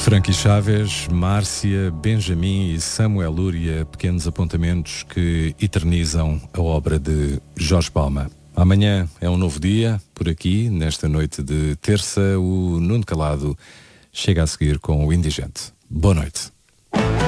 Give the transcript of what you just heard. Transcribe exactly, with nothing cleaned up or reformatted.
Frankie Chaves, Márcia, Benjamin e Samuel Lúria, pequenos apontamentos que eternizam a obra de Jorge Palma. Amanhã é um novo dia, por aqui, nesta noite de terça, o Nuno Calado chega a seguir com o Indigente. Boa noite.